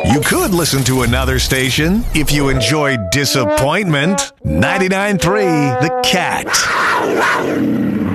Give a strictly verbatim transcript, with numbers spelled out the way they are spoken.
You could listen to another station if you enjoy disappointment. ninety-nine point three The Cat.